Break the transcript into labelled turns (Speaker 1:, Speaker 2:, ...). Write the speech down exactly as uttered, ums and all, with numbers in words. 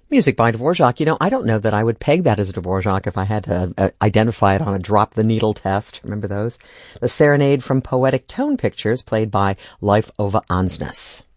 Speaker 1: Music by Dvorak. You know, I don't know that I would peg that as a Dvorak if I had to uh, identify it on a drop-the-needle test. Remember those? The Serenade from Poetic Tone Pictures, played by Leif Ove Ansnes.